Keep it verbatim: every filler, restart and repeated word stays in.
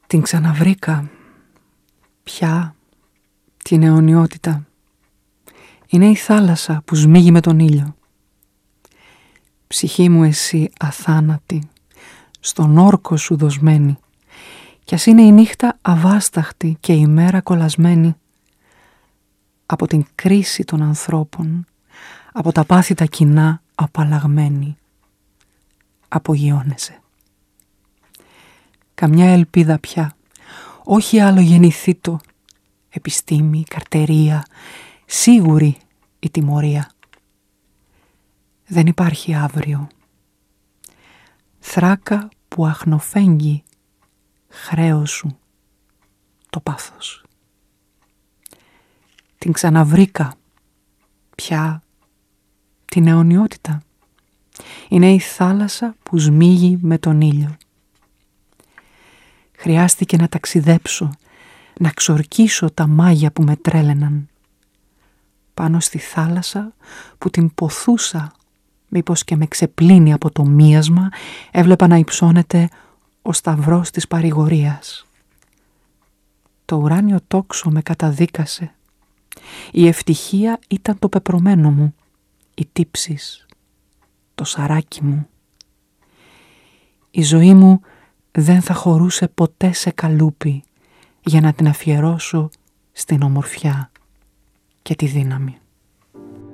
Την ξαναβρήκα πια την αιωνιότητα. Είναι η θάλασσα που σμίγει με τον ήλιο. Ψυχή μου εσύ αθάνατη, στον όρκο σου δοσμένη, κι ας είναι η νύχτα αβάσταχτη και η μέρα κολλασμένη, από την κρίση των ανθρώπων, από τα πάθη τα κοινά απαλλαγμένη, απογειώνεσαι. Καμιά ελπίδα πια, όχι άλλο γεννηθήτω, επιστήμη, καρτερία, σίγουρη η τιμωρία. Δεν υπάρχει αύριο. Θράκα που αχνοφέγγει, χρέος σου το πάθος. Την ξαναβρήκα πια την αιωνιότητα. Είναι η θάλασσα που σμίγει με τον ήλιο. Χρειάστηκε να ταξιδέψω, να ξορκίσω τα μάγια που με τρέλαιναν. Πάνω στη θάλασσα που την ποθούσα, μήπως και με ξεπλύνει από το μίασμα, έβλεπα να υψώνεται ο σταυρός της παρηγορίας. Το ουράνιο τόξο με καταδίκασε. Η ευτυχία ήταν το πεπρωμένο μου, οι τύψεις, το σαράκι μου. Η ζωή μου δεν θα χωρούσε ποτέ σε καλούπι για να την αφιερώσω στην ομορφιά και τη δύναμη.